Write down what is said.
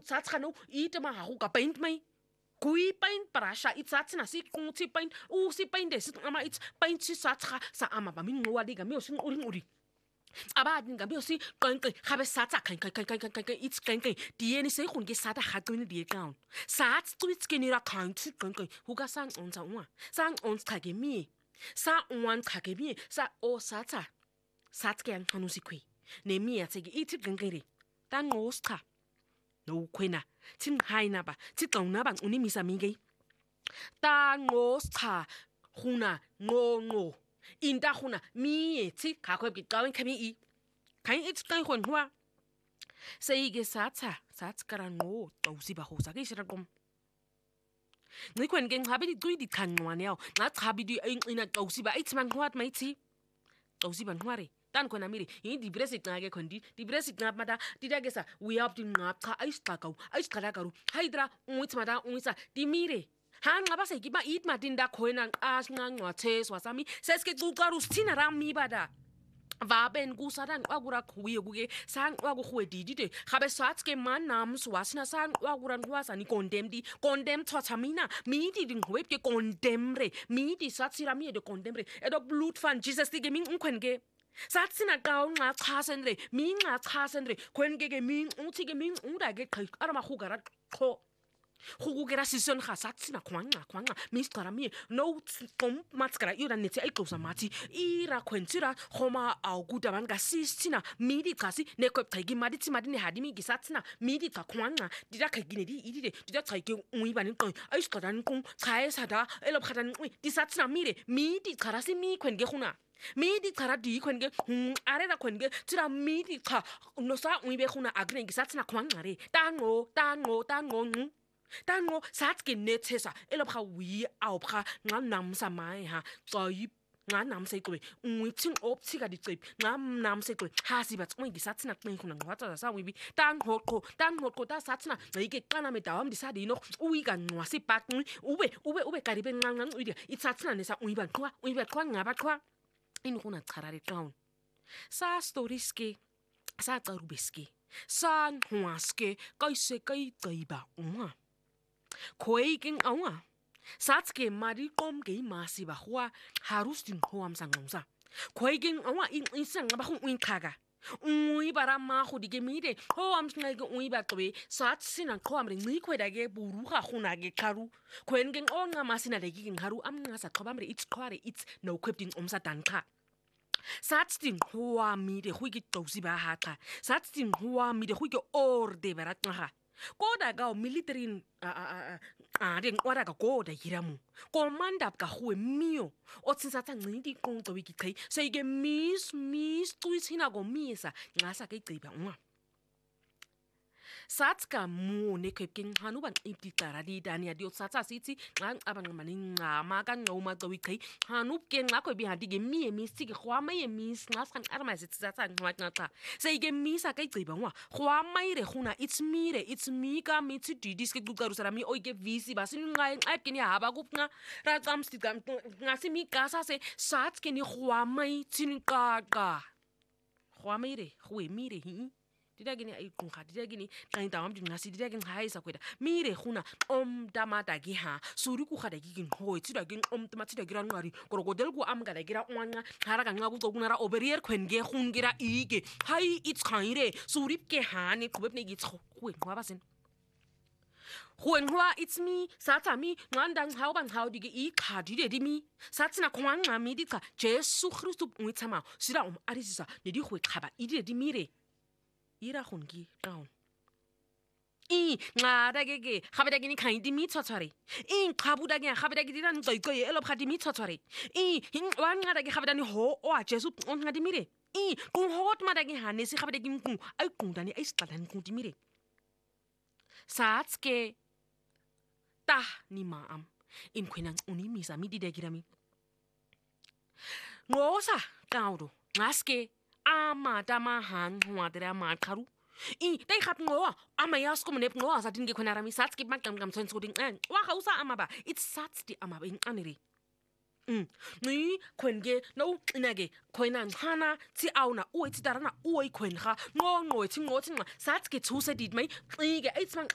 satsga no ite ma hago ka paint mai kui paint brusha itsatsina si kunti paint si paint des ama it's paint si satsga sa ama ba minqwa diga mi osin uri abadi ngabe osi qenqe gabe satsa kai it's qenqe dieni se gon ke sata gaqwini die town sats tweets ke nira country qenqe huka sang onza unwa sang ons khage mi sa unwan khage mi sa o satsa satke an hanusikwe ne mi atsege ithi qenqere tan ngoska no kwena tin haina ba ti qona ba unimisa minge tan ngoska huna ngo inda khuna mi ti ka khwe ki qawen khami I kain it's kain khon hwa sei ge satsa kara ngo tawsi ba hosa ke shira kom ngi khwen ge ngabe di tsui di khanwane yaw nga chabi di ina tawsi ba it's man hwat mai ti tawsi ban hware tan khona miri hi di bresi ngake khondi di bresi ngap mata di da gesa we have to ngap cha ai skala karu haidra unwits mata unwitsa di mire han ngaba se kiba it matinda khoena as ngangwa theswa sami seske cucaru sithina rami bada vaben kusatan kwakura khuye kuke sang kwaku khwedidide gabe satske man nam swasina sang kwakuran kwasa ni condemn thotha mina mi di ngwet ke condemn re mi di satsira mi de condemn re edo blood fan Jesus ke min unkhwenke satsina ka unga chasenre mi nga chasenre khwenke ke min uthi ke min uda ke ara mahugara kho khukukera sison ga satsina khwanga mistara mi no kom matskara yura netse ai tlosa mati ira khwentsira khoma aukuta banga sistina midi kasi ne ko tagi madi tsimadi ne hadimi gisatsina midi ka khwanga dira khagine di idide dira tsaike ui bani qo ai skara nkung khae sada elo khatan ui disatsina mire midi kharasi mi khwenge khuna midi khara di khwenge are ra khwenge tsira midi kha no sa ui be khuna agne gisatsina khwanga re tango tango satke nethesa elopha wi awpha nganamsa mai ha tsoyi nganamse kwe ngwithin optsika dicep ngamnamse kwe hasi batswe ngisathina qinkhuna ngwatsa sa wibi tango ta sathina ngike qana medawam disadi no uika nqwasi paqi ube karibe nqanqan uidi itsathina nesa uiba qwa ngaba qwa inkhuna charare town sa stories ke sa qarubeske sa ngwaske kaise kai qaiba uma khoiking awa satske mari kom ke masi ba khwa harustin khoam sangongsa khoiking awa insang ba khu inkhaga ui bara ma khu dige mide khoam sngai ke ui ba twe satsina khoam ri ngi khweda ke buru ga khuna ke kharu khwengeng onga masina de ke ngharu amnga sa khobamre it's khware it's no equipping umsa dankha satstin khoa mide khu ke tawsi ba hakha satstin khoa mide khu ke orde bara tnaga koda ga military den kwara ka koda hiramu komanda ka khwe mio o tsatsa ngcidi kongco wiki khai seyike miss tuitsina go misa ngasa ke iciba unwa satska mu ne khepking hanu ban iptitara di dania di otsatsa sithi xa abanqamani ngama ka ngoma cowi khai hanu ke ngakho bihandi ke mie misike khwama ye mis ngaskan arma sitsatsa ngwatnqa seyike misa ke iciba unwa khwama ire khuna it's me ka mithi didis ke cucarusara mi oike visi basinqai nqakini haba kupnqa ra tsamstika ngasimi kasa se satske ni khwama itsinqaqa khwama ire khwe mire hi didagini ai kunga didagini qainta wam dingasi didagin haisa kweda mire khuna tamata gi ha suri ku khada gi gin hoi tidagin tamata gira ngari krokodel ku am gada gira onga hara ka ngabu to kunara oberier khwenge khungira ige hai it's khaire suri ke ha ne khubep ne gi tso khwe ngwa basen khwenwa it's me satami ngandang hauban haudigi I khadi de dimi satsina khwanga mi dika Jesu Christu ngitsama sira arisisa ne di khwe khaba ide dimire ira khungi town ngada khabedagi ni khaindi mi tsotsare khabudagi khabedagi diran qoiqoi elo khadi mi tsotsare wan ngada ge khabedani ho o Jesu ngadi mire kun hot madagi hanesi khabedagi nku ai kundani ai skadani kundi mire satske ta ni maam in kwinan uni misa mi didagirami ngosa kaudo ngaske ama dama han huadera makharu dai khat ngo ama yas ko mne ngo asa dinge khona rami satski makam tson soding wa khausa ama ba it's satsti ama ba in anere ni khwenge no inage khoina hana ti auna o ti darana o khwenga ngo ngo ti satski tsuse dit mai ige it's